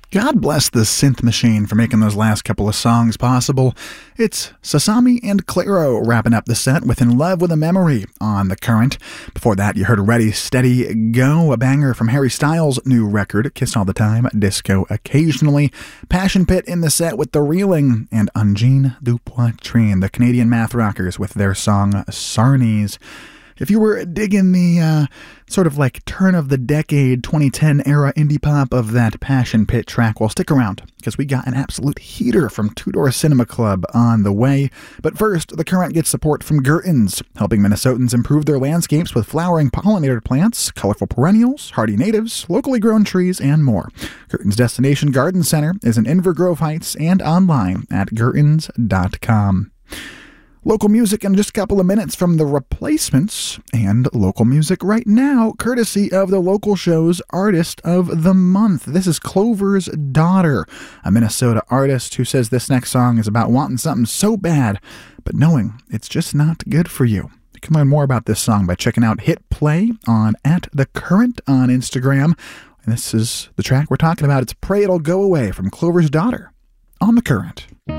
God bless the synth machine for making those last couple of songs possible. It's Sasami and Clairo wrapping up the set with In Love with a Memory on The Current. Before that, you heard Ready, Steady, Go, a banger from Harry Styles' new record, Kiss All the Time, Disco Occasionally. Passion Pit in the set with The Reeling, and Ungine du Poitrine, the Canadian math rockers, with their song Sarnies. If you were digging the sort of like turn-of-the-decade 2010 era indie pop of that Passion Pit track, well, stick around, because we got an absolute heater from Two Door Cinema Club on the way. But first, The Current gets support from Gertens, helping Minnesotans improve their landscapes with flowering pollinator plants, colorful perennials, hardy natives, locally grown trees, and more. Gertens Destination Garden Center is in Inver Grove Heights and online at gertens.com. Local music in just a couple of minutes from The Replacements, and local music right now, courtesy of the local show's Artist of the Month. This is Clover's Daughter, a Minnesota artist who says this next song is about wanting something so bad, but knowing it's just not good for you. You can learn more about this song by checking out Hit Play on @TheCurrent on Instagram. And this is the track we're talking about. It's Pray It'll Go Away from Clover's Daughter on The Current.